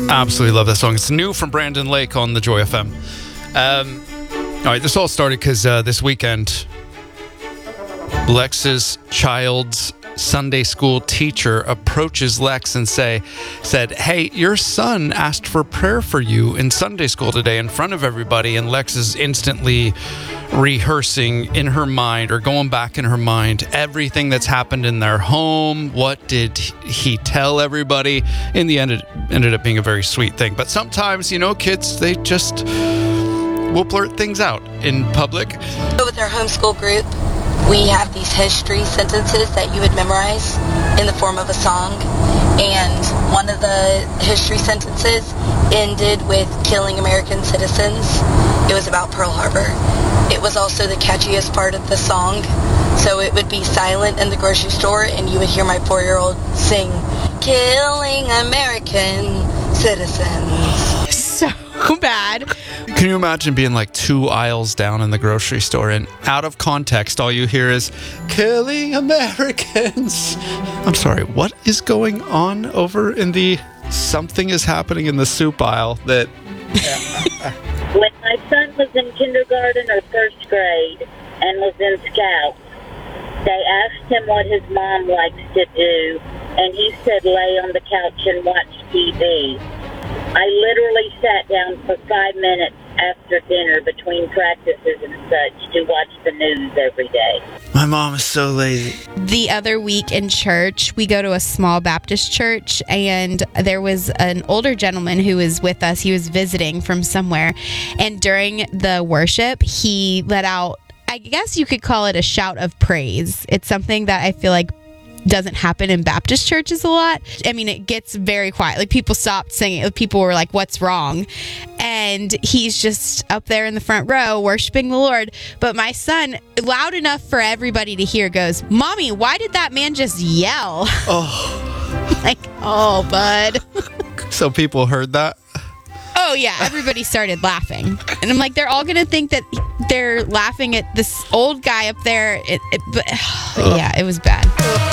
Absolutely love that song. It's new from Brandon Lake on the Joy FM. All right, this all started because this weekend, Lex's child's Sunday school teacher approaches Lex and said, "Hey, your son asked for prayer for you in Sunday school today in front of everybody." And Lex is instantly rehearsing in her mind, or going back in her mind, everything that's happened in their home. What did he tell everybody? In the end, it ended up being a very sweet thing. But sometimes, kids, they just will blurt things out in public. With our homeschool group, we have these history sentences that you would memorize in the form of a song. And one of the history sentences ended with killing American citizens. It was about Pearl Harbor. It was also the catchiest part of the song. So it would be silent in the grocery store and you would hear my 4-year-old sing, "Killing American citizens." So bad. Can you imagine being like 2 aisles down in the grocery store and out of context, all you hear is "killing Americans"? I'm sorry, what is going on over in the something is happening in the soup aisle that... When my son was in kindergarten or first grade and was in Scouts, they asked him what his mom likes to do, and he said lay on the couch and watch TV. I literally sat down for 5 minutes after dinner between practices and such to watch the news every day. My mom is so lazy. The other week in church, we go to a small Baptist church, and there was an older gentleman who was with us. He was visiting from somewhere, and during the worship, he let out, I guess you could call it a shout of praise. It's something that I feel like doesn't happen in Baptist churches a lot. I mean, it gets very quiet. Like, people stopped singing. People were like, "What's wrong?" And he's just up there in the front row worshiping the Lord. But my son, loud enough for everybody to hear, goes, "Mommy, why did that man just yell?" Oh. Like, oh, bud. So people heard that? Oh, yeah. Everybody started laughing. And I'm like, they're all going to think that they're laughing at this old guy up there. But yeah, it was bad.